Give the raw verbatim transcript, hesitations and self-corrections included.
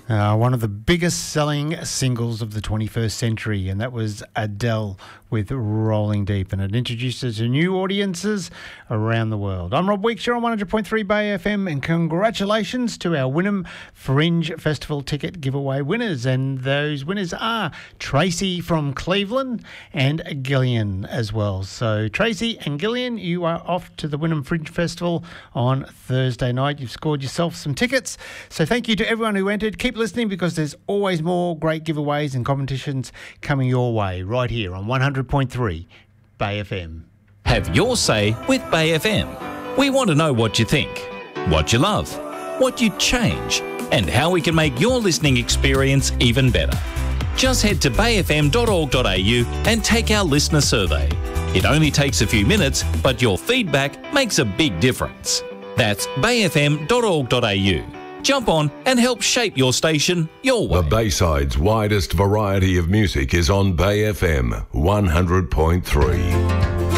Uh, one of the biggest selling singles of the twenty-first century, and that was Adele with Rolling Deep, and it introduced her to new audiences around the world. I'm Rob Weeks, you're on one hundred point three Bay F M, and congratulations to our Wynnum Fringe Festival ticket giveaway winners, and those winners are Tracy from Cleveland and Gillian as well. So Tracy and Gillian, you are off to the Wynnum Fringe Festival on Thursday night. You've scored yourself some tickets, so thank you to everyone who entered. Keep listening, because there's always more great giveaways and competitions coming your way right here on one hundred point three Bay F M. Have your say with Bay F M. We want to know what you think, what you love, what you'd change, and how we can make your listening experience even better. Just head to bay f m dot org dot a u and take our listener survey. It only takes a few minutes, but your feedback makes a big difference. That's bay f m dot org dot a u. Jump on and help shape your station your way. The Bayside's widest variety of music is on Bay F M one hundred point three.